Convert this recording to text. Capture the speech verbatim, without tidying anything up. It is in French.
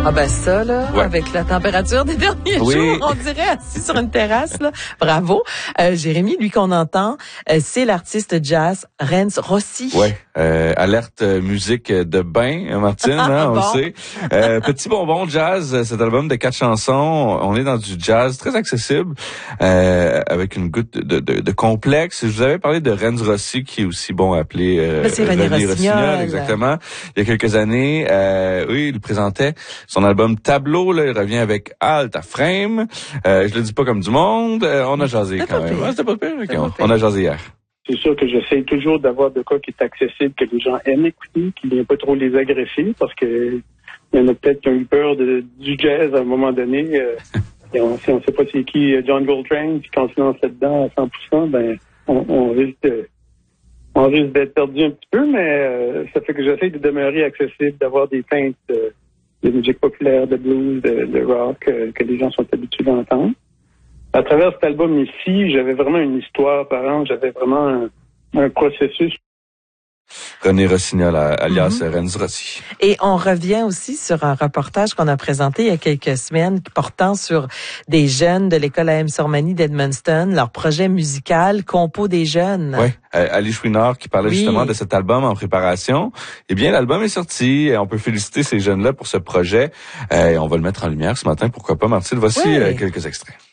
Ah ben ça, là, ouais. avec la température des derniers oui. jours, on dirait assis sur une terrasse, là. Bravo. Euh, Jérémy, lui qu'on entend, euh, c'est l'artiste jazz Renz Rossi. Ouais, euh, alerte musique de bain, Martine, hein, on bon. le sait. Euh, petit bonbon jazz, cet album de quatre chansons, on est dans du jazz très accessible, euh, avec une goutte de, de, de complexe. Je vous avais parlé de Renz Rossi, qui est aussi bon appelé euh, c'est René Rossignol. Rossignol, exactement. Il y a quelques années, euh, oui, il présentait son album Tableau, là, il revient avec Alta Frame. Euh, je le dis pas comme du monde, euh, on a jasé c'est quand même. Ouais, c'était pas pire, okay, on, pas pire. on a jasé hier. C'est sûr que j'essaie toujours d'avoir de quoi qui est accessible, que les gens aiment écouter, qui ne vient pas trop les agresser, parce que il y en a peut-être qui ont eu peur de, du jazz à un moment donné. Euh, et on, si on ne sait pas c'est qui John Coltrane, puis quand on se lance là-dedans à cent pour cent, ben on, on risque de, on risque d'être perdu un petit peu, mais euh, ça fait que j'essaie de demeurer accessible, d'avoir des teintes euh, de musique populaire, de blues, de, de rock, euh, que les gens sont habitués d'entendre. À travers cet album ici, j'avais vraiment une histoire par an, j'avais vraiment un, un processus. René Rossignol, alias Mm-hmm. Renz Rossi. Et on revient aussi sur un reportage qu'on a présenté il y a quelques semaines portant sur des jeunes de l'école A M Sormany d'Edmundston, leur projet musical Compo des jeunes. Oui, euh, Ali Chouinard qui parlait oui. justement de cet album en préparation. Eh bien, l'album est sorti et on peut féliciter ces jeunes-là pour ce projet. Euh, et on va le mettre en lumière ce matin, pourquoi pas, Martine. Voici oui. euh, quelques extraits.